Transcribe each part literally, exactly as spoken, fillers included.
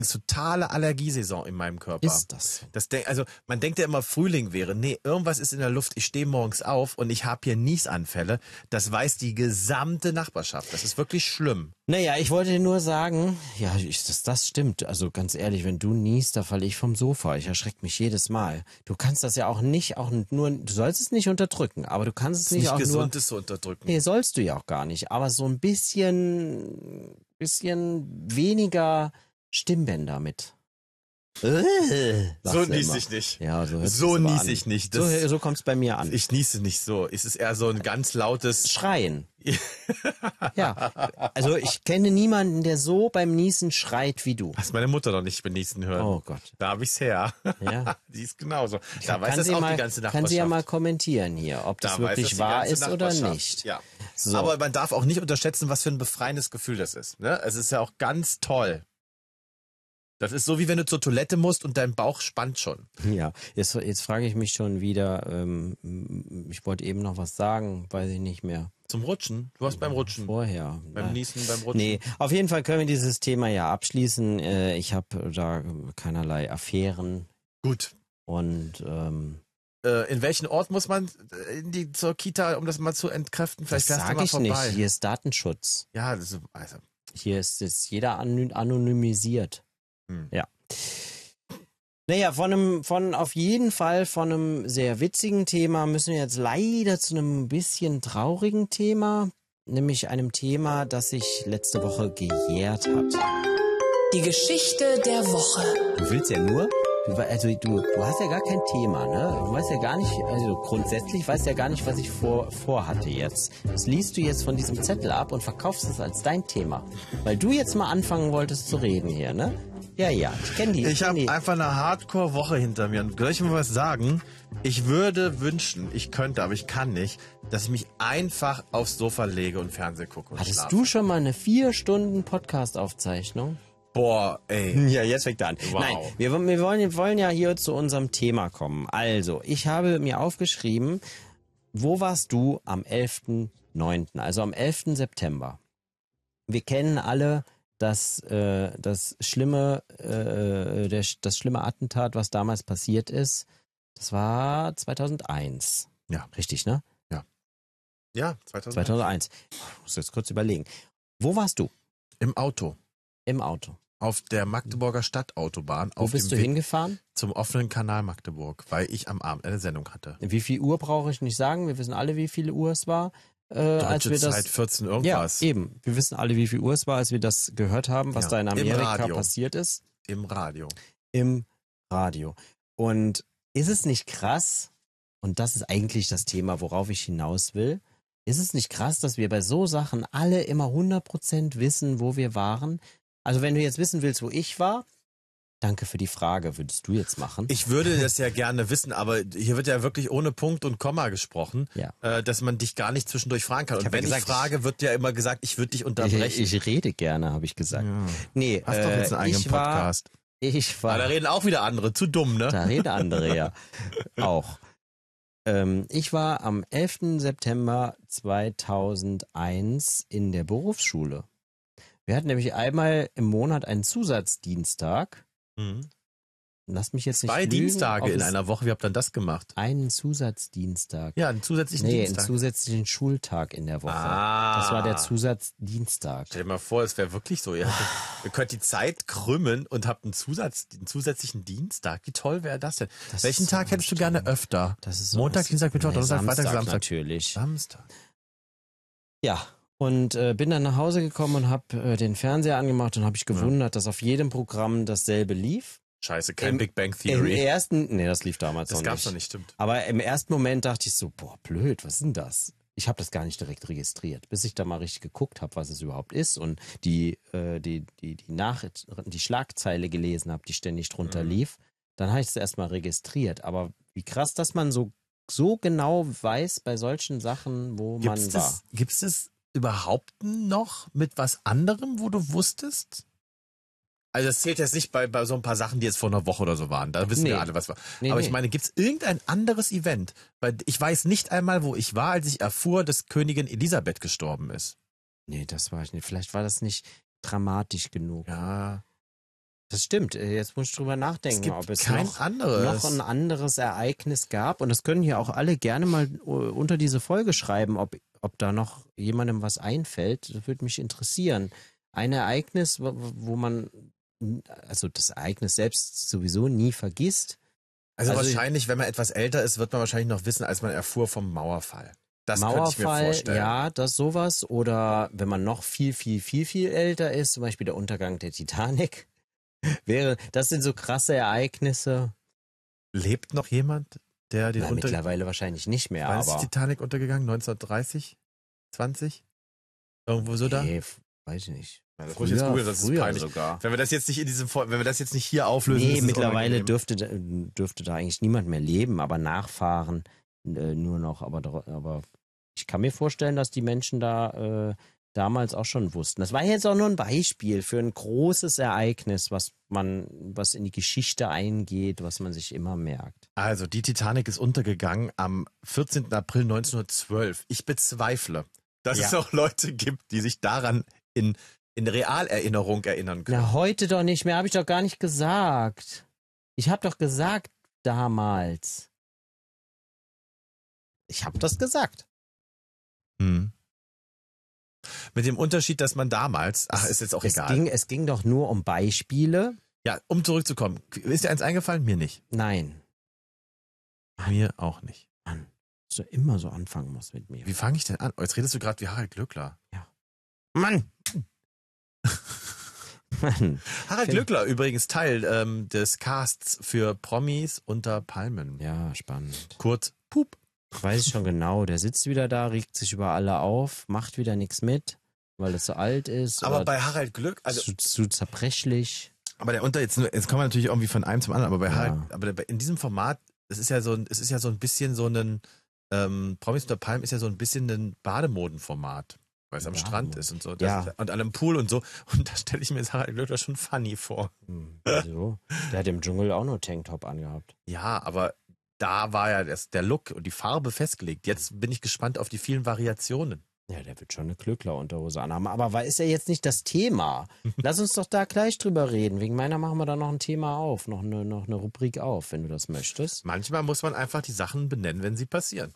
ist totale Allergiesaison in meinem Körper. Ist das? Das denk, also man denkt ja immer, Frühling wäre. Nee, irgendwas ist in der Luft. Ich stehe morgens auf und ich habe hier Niesanfälle. Das weiß die gesamte Nachbarschaft. Das ist wirklich schlimm. Naja, ich wollte dir nur sagen, ja, ich, das, das stimmt. Also ganz ehrlich, wenn du niest, da falle ich vom Sofa. Ich erschrecke mich jedes Mal. Du kannst das ja auch nicht, auch nur, du sollst es nicht unterdrücken, aber du kannst es Es ist nicht, nicht auch gesund, nur... es zu unterdrücken. Nee, sollst du ja auch gar nicht. Aber so ein bisschen, bisschen weniger Stimmbänder mit. Äh, So sagst du nies immer. ich nicht. Ja, so, hört So sich's aber nies an. ich nicht. So, Das, so kommt es bei mir an. ich niese nicht so. Es ist eher so ein ganz lautes... Schreien. Ja, also ich kenne niemanden, der so beim Niesen schreit wie du. Hast meine Mutter noch nicht benießen hören. Oh Gott. Da habe ich's her. Ja. Die ist genauso. Da weiß Kann das sie auch mal, die ganze Nachbarschaft. kann sie ja mal kommentieren hier, ob das Da weiß wirklich das die wahr ganze ist oder Nachbarschaft. nicht. Ja. So. Aber man darf auch nicht unterschätzen, was für ein befreiendes Gefühl das ist. Ne? Es ist ja auch ganz toll. Das ist so, wie wenn du zur Toilette musst und dein Bauch spannt schon. Ja, jetzt, jetzt frage ich mich schon wieder, ähm, ich wollte eben noch was sagen, weiß ich nicht mehr. Zum Rutschen? Du warst beim Rutschen. Vorher. Beim Na, Niesen, beim Rutschen. Nee, auf jeden Fall können wir dieses Thema ja abschließen. Äh, Ich habe da keinerlei Affären Gut. und ähm, Äh, in welchen Ort muss man in die zur Kita, um das mal zu entkräften? Vielleicht das fährst du sage mal ich vorbei. nicht. Hier ist Datenschutz. Ja, das ist, also, Hier ist jetzt jeder anony- anonymisiert. Hm. Ja. Naja, von einem, von auf jeden Fall von einem sehr witzigen Thema müssen wir jetzt leider zu einem bisschen traurigen Thema, nämlich einem Thema, das sich letzte Woche gejährt hat. Die Geschichte der Woche. Du willst ja nur, du, also du, du hast ja gar kein Thema, ne? Du weißt ja gar nicht, also grundsätzlich weißt ja gar nicht, was ich vor, vorhatte jetzt. Das liest du jetzt von diesem Zettel ab und verkaufst es als dein Thema. Weil du jetzt mal anfangen wolltest zu reden hier, ne? Ja, ja, ich kenne die. ich kenn habe die. einfach eine Hardcore-Woche hinter mir. Und soll ich mal was sagen? Ich würde wünschen, ich könnte, aber ich kann nicht, dass ich mich einfach aufs Sofa lege und Fernsehen gucke und Hattest schlafe. du schon mal eine vier Stunden Podcast-Aufzeichnung? Boah, ey. Ja, jetzt fängt er an. Wow. Nein, wir, wir, wollen, wir wollen ja hier zu unserem Thema kommen. Also, ich habe mir aufgeschrieben, wo warst du am elften neunten, also am elften September? Wir kennen alle das, äh, das schlimme, äh, der, das schlimme Attentat, was damals passiert ist. Das war zweitausendeins. Ja. Richtig, ne? Ja, zweitausend. zweitausendeins. Ich muss jetzt kurz überlegen. Wo warst du? Im Auto. Im Auto. Auf der Magdeburger Stadtautobahn. Wo auf bist dem du Weg hingefahren? zum offenen Kanal Magdeburg, weil ich am Abend eine Sendung hatte. Wie viel Uhr brauche ich nicht sagen? Wir wissen alle, wie viel Uhr es war. Äh, als Deutsche wir das, Zeit vierzehn ja, irgendwas. eben. Wir wissen alle, wie viel Uhr es war, als wir das gehört haben, was Ja, da in im Amerika Radio. passiert ist. Im Radio. Im Radio. Und ist es nicht krass, und das ist eigentlich das Thema, worauf ich hinaus will, ist es nicht krass, dass wir bei so Sachen alle immer hundert Prozent wissen, wo wir waren? Also wenn du jetzt wissen willst, wo ich war, danke für die Frage, würdest du jetzt machen? Ich würde das ja gerne wissen, aber hier wird ja wirklich ohne Punkt und Komma gesprochen, Ja. äh, dass man dich gar nicht zwischendurch fragen kann. Ich Und hab ja wenn gesagt, ich frage, wird ja immer gesagt, ich würde dich unterbrechen. Ich, ich rede gerne, habe ich gesagt. Ja. Nee, Hast doch jetzt einen äh, eigenen ich war, Podcast. ich Aber da war, reden auch wieder andere. Zu dumm, ne? da reden andere ja auch. Ähm, ich war am elften September zweitausendeins in der Berufsschule. Wir hatten nämlich einmal im Monat einen Zusatzdienstag. Mhm. Lass mich jetzt nicht Zwei lügen, Dienstage ob in es einer Woche. Wie habt ihr denn das gemacht? einen Zusatzdienstag. Ja, einen zusätzlichen Nee, einen Dienstag. zusätzlichen Schultag in der Woche. Ah. Das war der Zusatzdienstag. Stell dir mal vor, es wäre wirklich so. Ihr, hättet, ihr könnt die Zeit krümmen und habt einen, Zusatz, einen zusätzlichen Dienstag. Wie toll wäre das denn? Das Welchen ist so Tag hättest du gerne öfter? Das ist so Montag, was- Dienstag, Mittwoch, Nee, Donnerstag, Freitag, Samstag. natürlich. Samstag. Ja, und äh, bin dann nach Hause gekommen und habe äh, den Fernseher angemacht und habe ich gewundert, dass auf jedem Programm dasselbe lief. Scheiße, kein Im- Big Bang Im Theory. ersten, nee, das lief damals Das noch gab's nicht. noch nicht, stimmt. Aber im ersten Moment dachte ich so, boah, blöd, was ist denn das? Ich habe das gar nicht direkt registriert, bis ich da mal richtig geguckt habe, was es überhaupt ist und die äh, die die die Nachricht, die Schlagzeile gelesen habe, die ständig drunter Mhm. lief. Dann habe ich es erstmal registriert. Aber wie krass, dass man so so genau weiß bei solchen Sachen, wo Gibt's man war. das, gibt's das überhaupt noch mit was anderem, wo du wusstest? Also das zählt jetzt nicht bei, bei so ein paar Sachen, die jetzt vor einer Woche oder so waren. Da wissen Nee. wir alle, was war. Nee, Aber nee. ich meine, gibt's irgendein anderes Event? Weil ich weiß nicht einmal, wo ich war, als ich erfuhr, dass Königin Elisabeth gestorben ist. Nee, das war ich nicht. Vielleicht war das nicht dramatisch genug. Ja. Das stimmt. Jetzt muss ich drüber nachdenken, Es gibt ob es kein noch, anderes. noch ein anderes Ereignis gab. Und das können hier auch alle gerne mal unter diese Folge schreiben, ob, ob da noch jemandem was einfällt. Das würde mich interessieren. Ein Ereignis, wo, wo man, also das Ereignis selbst sowieso nie vergisst. Also, Also wahrscheinlich, wenn man etwas älter ist, wird man wahrscheinlich noch wissen, als man erfuhr vom Mauerfall. Das könnte ich mir Mauerfall, vorstellen. ja, das sowas. Oder wenn man noch viel, viel, viel, viel älter ist, zum Beispiel der Untergang der Titanic. Wäre, das sind so krasse Ereignisse. Lebt noch jemand, der den Na, Unter... mittlerweile wahrscheinlich nicht mehr, Wann ist die aber. Titanic untergegangen? neunzehnhundertdreißig? zwanzig? Irgendwo so da? Nee, f- weiß ich nicht. das muss ich jetzt googeln, das ist früher peinlich. sogar. Wenn wir das jetzt nicht in diesem, Vor- wenn wir das jetzt nicht hier auflösen, Nee, ist es mittlerweile unangenehm. dürfte, da- dürfte da eigentlich niemand mehr leben, aber Nachfahren äh, nur noch. Aber, dra- aber ich kann mir vorstellen, dass die Menschen da äh, damals auch schon wussten. Das war jetzt auch nur ein Beispiel für ein großes Ereignis, was man, was in die Geschichte eingeht, was man sich immer merkt. Also, die Titanic ist untergegangen am vierzehnten April neunzehnhundertzwölf. Ich bezweifle, dass Ja. es auch Leute gibt, die sich daran in, in Realerinnerung erinnern können. Na, heute doch nicht mehr, habe ich doch gar nicht gesagt. Ich habe doch gesagt damals. Ich habe das gesagt. Hm. Mit dem Unterschied, dass man damals, ach, ist jetzt auch es egal. Ging, es ging doch nur um Beispiele. Ja, um zurückzukommen. Ist dir eins eingefallen? Mir nicht. Nein, Mir auch nicht. Mann, dass du immer so anfangen musst mit mir. Wie fange ich denn an? Oh, jetzt redest du gerade wie Harald Glöckler. Mann! Mann. Harald Okay. Glöckler übrigens Teil ähm, des Casts für Promis unter Palmen. Ja, spannend. Kurz Pup. Weiß ich schon genau. Der sitzt wieder da, regt sich über alle auf, macht wieder nichts mit, weil es so alt ist. Aber oder bei Harald Glöck, also zu, zu zerbrechlich. aber der Unter jetzt nur, jetzt kommen wir natürlich irgendwie von einem zum anderen, aber bei Ja. Harald, aber bei- in diesem Format, es ist ja so ein, es ist ja so ein bisschen so ein ähm, Promis unter Palmen ist ja so ein bisschen ein Bademodenformat, weil es am Bademoden. Strand ist und so. Das Ja. ist, und an einem Pool und so. Und da stelle ich mir jetzt Harald Glöckler schon funny vor. Hm, wieso? Der hat im Dschungel auch nur Tanktop angehabt. Ja, aber da war ja das, der Look und die Farbe festgelegt. Jetzt bin ich gespannt auf die vielen Variationen. Ja, der wird schon eine Glöckler-Unterhose anhaben. Aber war ist ja jetzt nicht das Thema. Lass uns doch da gleich drüber reden. Wegen meiner machen wir da noch ein Thema auf, noch eine, noch eine Rubrik auf, wenn du das möchtest. Manchmal muss man einfach die Sachen benennen, wenn sie passieren.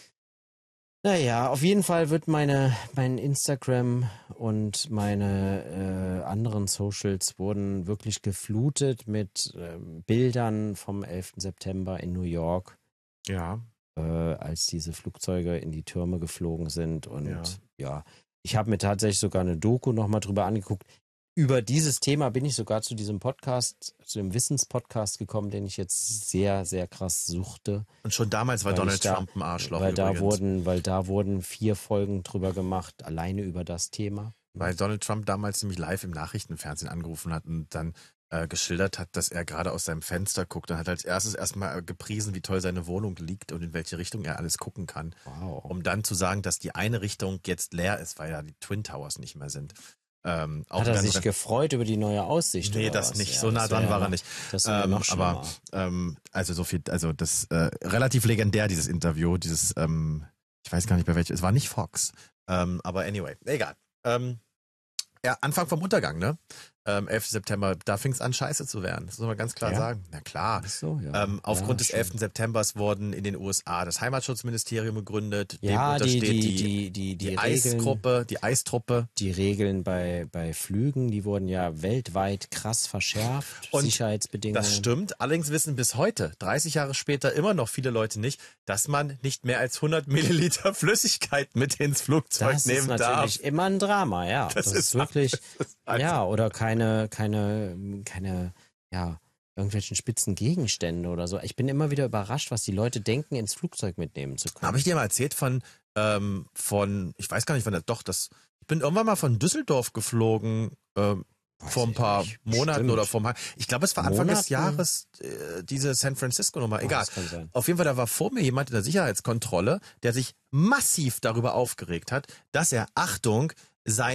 Naja, auf jeden Fall wird meine, mein Instagram und meine äh, anderen Socials wurden wirklich geflutet mit ähm, Bildern vom elften September in New York, Ja. äh, als diese Flugzeuge in die Türme geflogen sind. Und Ja. ja, ich habe mir tatsächlich sogar eine Doku nochmal drüber angeguckt. Über dieses Thema bin ich sogar zu diesem Podcast, zu dem Wissenspodcast gekommen, den ich jetzt sehr, sehr krass suchte. Und schon damals war Weil Donald ich da- Trump ein Arschloch Weil da, übrigens. wurden, weil da wurden vier Folgen drüber gemacht, alleine über das Thema. Weil Donald Trump damals nämlich live im Nachrichtenfernsehen angerufen hat und dann äh, geschildert hat, dass er gerade aus seinem Fenster guckt. Dann hat er als erstes erstmal gepriesen, wie toll seine Wohnung liegt und in welche Richtung er alles gucken kann. Wow. Um dann zu sagen, dass die eine Richtung jetzt leer ist, weil ja die Twin Towers nicht mehr sind. Ähm, auch Hat er ganz sich re- gefreut über die neue Aussicht? Nee, oder das was? nicht. Ja, So nah das dran wär war ja- er nicht. Das wäre Ähm, noch schlimmer. aber ähm, also so viel, also das äh, relativ legendär, dieses Interview, dieses, ähm, ich weiß gar nicht bei welchem, es war nicht Fox. Ähm, aber anyway, egal. Ähm, ja, Anfang vom Untergang, ne? Ähm, elften September, da fing es an, scheiße zu werden. Das muss man ganz klar Ja. sagen. Na klar. Ach so, ja. Ähm, aufgrund ja, des schon. elften Septembers wurden in den U S A das Heimatschutzministerium gegründet. Dem Ja, die, untersteht die, die, die, die, die, die Regeln, Eisgruppe, die Eistruppe. die Regeln bei, bei Flügen, die wurden ja weltweit krass verschärft. Und Sicherheitsbedingungen. Das stimmt. Allerdings wissen bis heute, dreißig Jahre später, immer noch viele Leute nicht, dass man nicht mehr als hundert Milliliter Flüssigkeit mit ins Flugzeug Das ist nehmen natürlich darf. immer ein Drama, ja. Das Das, ist ist wirklich, das ist also- ja, oder keine, keine, keine, ja, irgendwelchen spitzen Gegenstände oder so. Ich bin immer wieder überrascht, was die Leute denken, ins Flugzeug mitnehmen zu können. Habe ich dir mal erzählt von, ähm, von, ich weiß gar nicht, wann das, doch, das, ich bin irgendwann mal von Düsseldorf geflogen, ähm, Weiß vor ein ich paar nicht. Monaten Bestimmt. oder vor einem, ich glaube, es war Anfang des Monaten? Jahres, äh, diese San Francisco-Nummer, Oh, egal. das kann sein. Auf jeden Fall, da war vor mir jemand in der Sicherheitskontrolle, der sich massiv darüber aufgeregt hat, dass er, Achtung, seine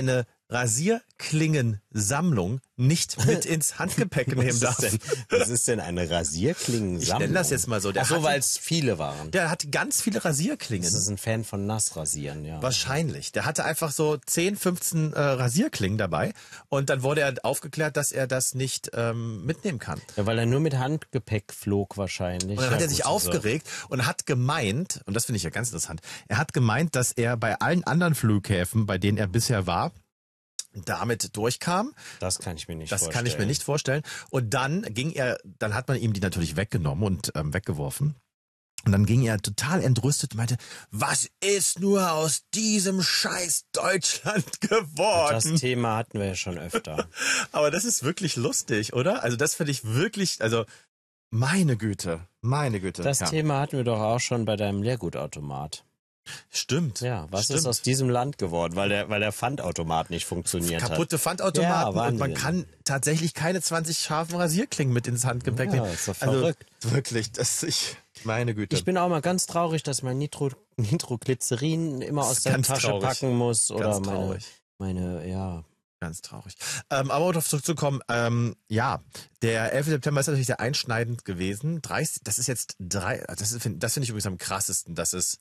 Rasierklingensammlung nicht mit ins Handgepäck nehmen darf. Was ist denn, was ist denn eine Rasierklingensammlung? Ich nenne das jetzt mal so. Der Ach so, hatte- weil es viele waren. Der hat ganz viele Rasierklingen. Das ist ein Fan von Nassrasieren, ja. Wahrscheinlich. Der hatte einfach so zehn, fünfzehn äh, Rasierklingen dabei und dann wurde er aufgeklärt, dass er das nicht ähm, mitnehmen kann. Ja, weil er nur mit Handgepäck flog wahrscheinlich. Und dann ja, hat er sich gut, also- aufgeregt und hat gemeint, und das finde ich ja ganz interessant, er hat gemeint, dass er bei allen anderen Flughäfen, bei denen er bisher war, damit durchkam. Das kann ich mir nicht Das vorstellen. kann ich mir nicht vorstellen. Und dann ging er, dann hat man ihm die natürlich weggenommen und ähm, weggeworfen. Und dann ging er total entrüstet und meinte, was ist nur aus diesem scheiß Deutschland geworden? Das Thema hatten wir ja schon öfter. Aber das ist wirklich lustig, oder? Also das finde ich wirklich, also meine Güte, meine Güte. Das ja. Thema hatten wir doch auch schon bei deinem Leergutautomat. Stimmt. Ja, was Stimmt. ist aus diesem Land geworden, weil der, weil der Pfandautomat nicht funktioniert Kaputte Pfandautomaten Ja, und Wahnsinn. man kann tatsächlich keine zwanzig scharfen Rasierklingen mit ins Handgepäck Ja, nehmen. ist doch Also verrückt. wirklich, das ich meine Güte. hat. Ich bin auch mal ganz traurig, dass mein Nitro, Nitroglycerin immer Das aus ist der ganz Tasche traurig. packen muss oder Ganz meine, traurig. meine, ja. Ganz traurig. Ähm, aber um darauf zurückzukommen, ähm, ja, der elfte September ist natürlich sehr einschneidend gewesen. dreißig, das ist jetzt drei, das ist, das finde ich übrigens am krassesten, dass es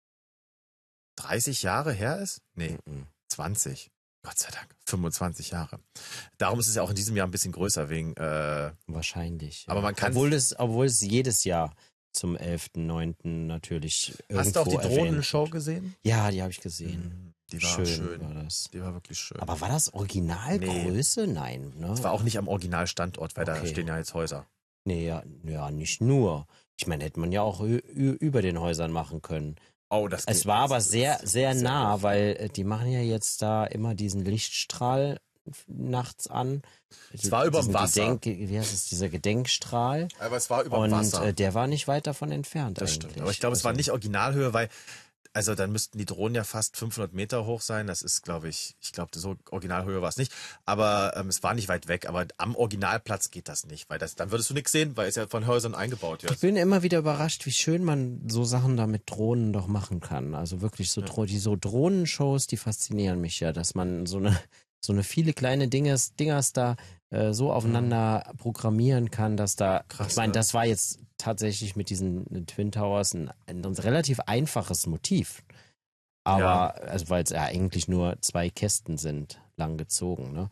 dreißig Jahre her ist? Nee, Mhm. zwanzig. Gott sei Dank. fünfundzwanzig Jahre. Darum ist es ja auch in diesem Jahr ein bisschen größer wegen, äh, Wahrscheinlich. Aber ja. man kann- obwohl es, obwohl es jedes Jahr zum elften neunten natürlich irgendwo hast du auch die erwähnt Drohnenshow wird. gesehen? Ja, die habe ich gesehen. Mhm. Die war schön, schön. war das. Die war wirklich schön. Aber war das Originalgröße? Nein, ne? es war auch nicht am Originalstandort, weil da Okay. stehen ja jetzt Häuser. Nee, ja, ja, nicht nur. Ich meine, hätte man ja auch ü- ü- über den Häusern machen können. Oh, das Es geht- war aber das ist sehr, sehr nah, hoch. weil äh, die machen ja jetzt da immer diesen Lichtstrahl f- nachts an. Es war überm Diesen Wasser. Gedenk, wie heißt es, dieser Gedenkstrahl. Aber es war über Und Wasser. äh, der war nicht weit davon entfernt Das eigentlich. stimmt. Aber ich glaube, es war Also, nicht Originalhöhe, weil, also dann müssten die Drohnen ja fast fünfhundert Meter hoch sein. Das ist, glaube ich, ich glaube, so Originalhöhe war es nicht. Aber ähm, es war nicht weit weg. Aber am Originalplatz geht das nicht, weil das, dann würdest du nichts sehen, weil es ja von Häusern eingebaut Ich wird. bin immer wieder überrascht, wie schön man so Sachen da mit Drohnen doch machen kann. Also wirklich so, Dro die so Drohnenshows, die faszinieren mich ja, dass man so eine, so eine viele kleine Dinges, Dingers da äh, so aufeinander programmieren kann, dass da, Krass, ich meine, ne? das war jetzt tatsächlich mit diesen äh, Twin Towers ein, ein relativ einfaches Motiv. Aber, Ja. also weil es ja eigentlich nur zwei Kästen sind, lang gezogen, ne?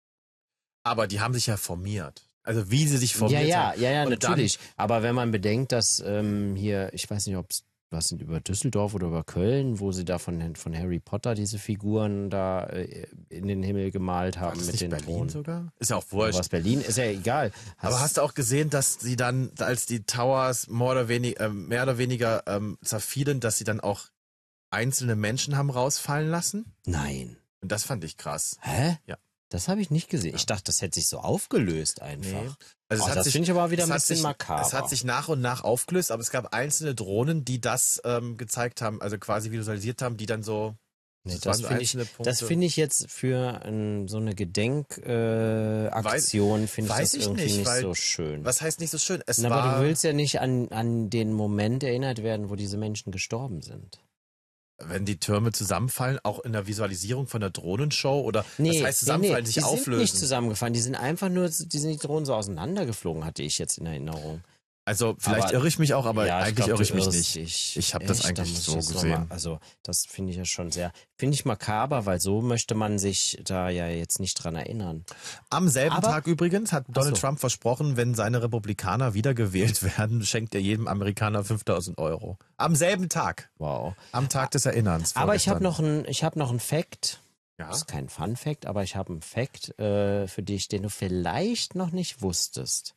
Aber die haben sich ja formiert. Also wie sie sich formiert Ja, ja, haben. ja, ja, Und natürlich. Aber wenn man bedenkt, dass ähm, hier, ich weiß nicht, ob es was sind über Düsseldorf oder über Köln, wo sie da von, von Harry Potter diese Figuren da äh, in den Himmel gemalt War haben das mit nicht den Berlin Drohnen. sogar? Ist ja auch Oder wurscht. was Berlin ist ja egal. Aber hast du auch gesehen, dass sie dann, als die Towers mehr oder weniger, äh, mehr oder weniger ähm, zerfielen, dass sie dann auch einzelne Menschen haben rausfallen lassen? Nein. Und das fand ich krass. Hä? Ja. Das habe ich nicht gesehen. Ich dachte, das hätte sich so aufgelöst einfach. Nee. Also Oh, es hat das sich, finde ich aber wieder es ein hat bisschen sich, makaber. Es hat sich nach und nach aufgelöst, aber es gab einzelne Drohnen, die das ähm, gezeigt haben, also quasi visualisiert haben, die dann so. Nee, das das waren so finde ich, einzelne Punkte. das finde ich jetzt für ein, so eine Gedenkaktion, äh, Aktion finde ich weiß das ich irgendwie nicht, nicht weil- so schön. Was heißt nicht so schön? Es Na, war, aber du willst ja nicht an, an den Moment erinnert werden, wo diese Menschen gestorben sind. wenn die Türme zusammenfallen, auch in der Visualisierung von der Drohnenshow oder Nee, das heißt zusammenfallen, nee, sich die auflösen. sind nicht zusammengefallen, die sind einfach nur, die sind die Drohnen so auseinandergeflogen, hatte ich jetzt in Erinnerung. Also vielleicht Aber- irre ich mich auch, aber Ja, eigentlich glaub, irre du ich mich irrst nicht. dich. Ich hab das Echt, eigentlich da muss so ich jetzt noch gesehen. Mal, also das finde ich ja schon sehr, finde ich makaber, weil so möchte man sich da ja jetzt nicht dran erinnern. Am selben Aber- Tag übrigens hat Donald so. Trump versprochen, wenn seine Republikaner wiedergewählt werden, schenkt er jedem Amerikaner fünftausend Euro. Am selben Tag. Wow. Am Tag des Erinnerns. Aber ich habe vorgestern. noch ein, ich habe noch ein Fact. Ja? Das ist kein Fun Fact, aber ich habe einen Fact äh, für dich, den du vielleicht noch nicht wusstest.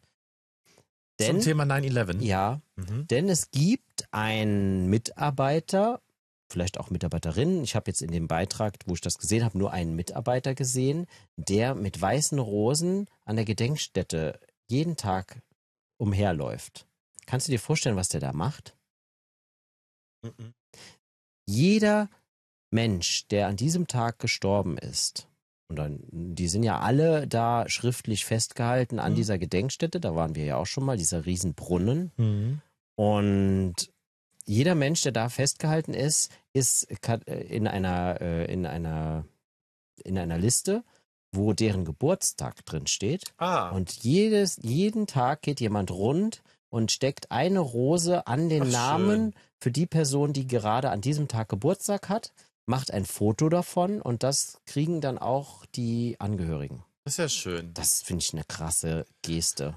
Denn Zum Thema neun elf. ja, Mhm. denn es gibt einen Mitarbeiter, vielleicht auch Mitarbeiterin. Ich habe jetzt in dem Beitrag, wo ich das gesehen habe, nur einen Mitarbeiter gesehen, der mit weißen Rosen an der Gedenkstätte jeden Tag umherläuft. Kannst du dir vorstellen, was der da macht? Mhm. Jeder Mensch, der an diesem Tag gestorben ist, und dann, die sind ja alle da schriftlich festgehalten an Mhm. dieser Gedenkstätte, da waren wir ja auch schon mal, dieser Riesenbrunnen. Mhm. Und jeder Mensch, der da festgehalten ist, ist ka- in einer, äh, in einer in einer Liste, wo deren Geburtstag drin steht. Ah. Und jedes, jeden Tag geht jemand rund und steckt eine Rose an den Ach, Namen schön. für die Person, die gerade an diesem Tag Geburtstag hat, macht ein Foto davon und das kriegen dann auch die Angehörigen. Das ist ja schön. Das finde ich eine krasse Geste.